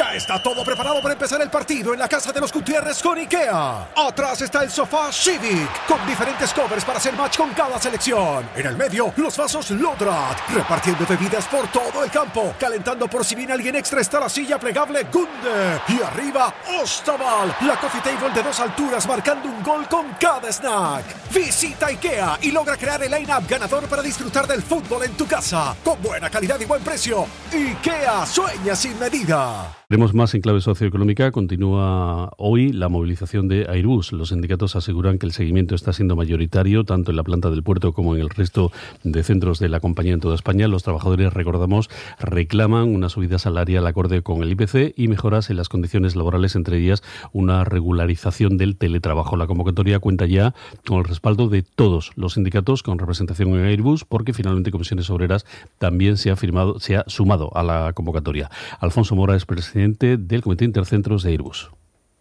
Ya está todo preparado para empezar el partido en la casa de los Gutiérrez con IKEA. Atrás está el sofá Civic, con diferentes covers para hacer match con cada selección. En el medio, los vasos Lodrat, repartiendo bebidas por todo el campo. Calentando por si viene alguien extra está la silla plegable Gunde. Y arriba, Ostaval, la coffee table de 2 alturas marcando un gol con cada snack. Visita IKEA y logra crear el line-up ganador para disfrutar del fútbol en tu casa. Con buena calidad y buen precio. IKEA, sueña sin medida. Veremos más en clave socioeconómica. Continúa hoy la movilización de Airbus. Los sindicatos aseguran que el seguimiento está siendo mayoritario, tanto en la planta del puerto como en el resto de centros de la compañía en toda España. Los trabajadores, recordamos, reclaman una subida salarial acorde con el IPC y mejoras en las condiciones laborales, entre ellas una regularización del teletrabajo. La convocatoria cuenta ya con el respaldo de todos los sindicatos con representación en Airbus, porque finalmente Comisiones Obreras también se ha sumado a la convocatoria. Alfonso Mora es presidente del Comité Intercentros de Airbus.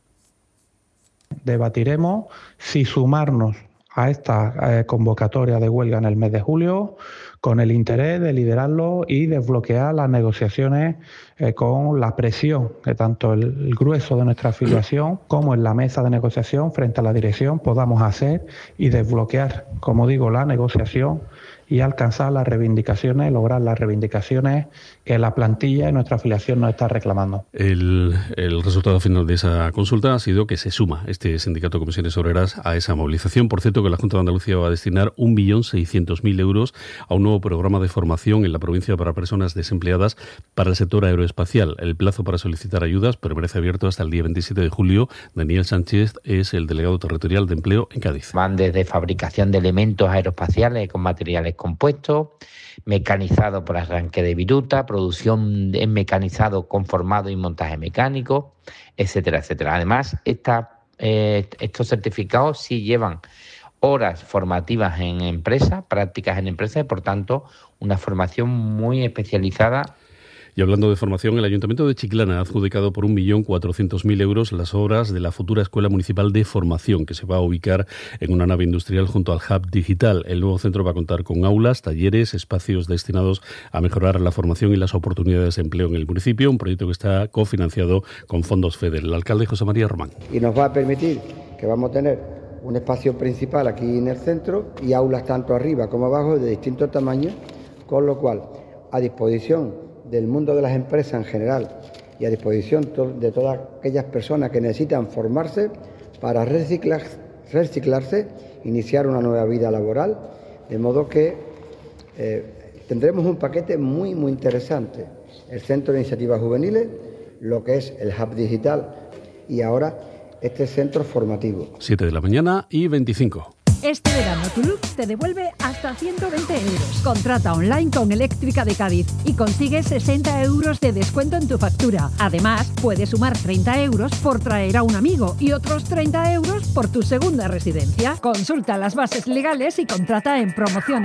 Debatiremos si sumarnos a esta convocatoria de huelga en el mes de julio con el interés de liderarlo y desbloquear las negociaciones con la presión que tanto el grueso de nuestra afiliación como en la mesa de negociación frente a la dirección podamos hacer y desbloquear, como digo, la negociación y alcanzar las reivindicaciones, lograr las reivindicaciones que la plantilla y nuestra afiliación nos está reclamando. El resultado final de esa consulta ha sido que se suma este sindicato de Comisiones Obreras a esa movilización. Por cierto, que la Junta de Andalucía va a destinar 1.600.000 euros a un nuevo programa de formación en la provincia para personas desempleadas para el sector aeroespacial. El plazo para solicitar ayudas permanece abierto hasta el día 27 de julio. Daniel Sánchez es el delegado territorial de empleo en Cádiz. Van desde fabricación de elementos aeroespaciales con materiales compuestos, mecanizado por arranque de viruta, producción en mecanizado con formado y montaje mecánico, etcétera, etcétera. Además, estos certificados sí llevan horas formativas en empresas, prácticas en empresas y, por tanto, una formación muy especializada. Y hablando de formación, el Ayuntamiento de Chiclana ha adjudicado por 1.400.000 euros las obras de la futura Escuela Municipal de Formación, que se va a ubicar en una nave industrial junto al Hub Digital. El nuevo centro va a contar con aulas, talleres, espacios destinados a mejorar la formación y las oportunidades de empleo en el municipio, un proyecto que está cofinanciado con fondos FEDER. El alcalde José María Román. Y nos va a permitir que vamos a tener un espacio principal aquí en el centro y aulas tanto arriba como abajo de distintos tamaños, con lo cual, a disposición del mundo de las empresas en general y a disposición de todas aquellas personas que necesitan formarse para reciclarse, iniciar una nueva vida laboral, de modo que tendremos un paquete muy, muy interesante. El Centro de Iniciativas Juveniles, lo que es el Hub Digital y ahora este centro formativo. 7:25 a.m. Este verano tu look te devuelve hasta 120 euros. Contrata online con Eléctrica de Cádiz y consigue 60 euros de descuento en tu factura. Además, puedes sumar 30 euros por traer a un amigo y otros 30 euros por tu segunda residencia. Consulta las bases legales y contrata en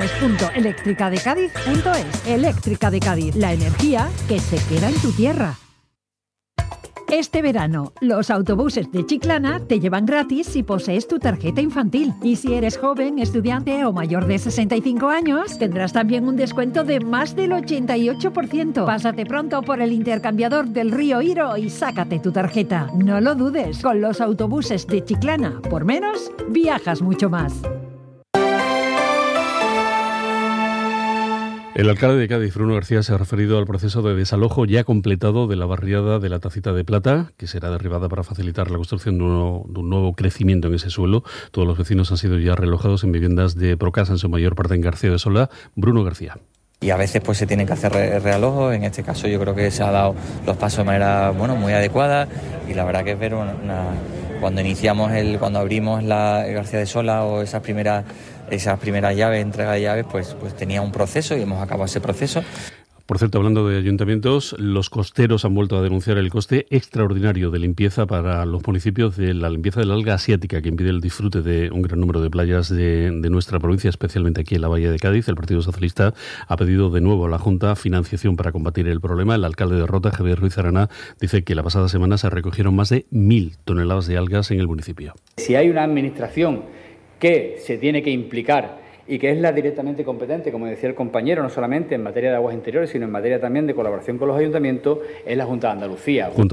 promociones.electricadecadiz.es. Eléctrica de Cádiz, la energía que se queda en tu tierra. Este verano, los autobuses de Chiclana te llevan gratis si posees tu tarjeta infantil. Y si eres joven, estudiante o mayor de 65 años, tendrás también un descuento de más del 88%. Pásate pronto por el intercambiador del Río Iro y sácate tu tarjeta. No lo dudes, con los autobuses de Chiclana, por menos, viajas mucho más. El alcalde de Cádiz, Bruno García, se ha referido al proceso de desalojo ya completado de la barriada de la Tacita de Plata, que será derribada para facilitar la construcción de un nuevo crecimiento en ese suelo. Todos los vecinos han sido ya realojados en viviendas de Procasa, en su mayor parte en García de Solá. Bruno García. Y a veces pues se tienen que hacer realojos. En este caso yo creo que se ha dado los pasos de manera muy adecuada, y la verdad que es ver cuando abrimos la García de Solá o esas primeras llaves, entrega de llaves, pues tenía un proceso y hemos acabado ese proceso. Por cierto, hablando de ayuntamientos, los costeros han vuelto a denunciar el coste extraordinario de limpieza para los municipios de la limpieza de la alga asiática, que impide el disfrute de un gran número de playas de nuestra provincia, especialmente aquí en la Bahía de Cádiz. El Partido Socialista ha pedido de nuevo a la Junta financiación para combatir el problema. El alcalde de Rota, Javier Ruiz Arana, dice que la pasada semana se recogieron más de 1.000 toneladas de algas en el municipio. Si hay una administración que se tiene que implicar y que es la directamente competente, como decía el compañero, no solamente en materia de aguas interiores, sino en materia también de colaboración con los ayuntamientos, es la Junta de Andalucía.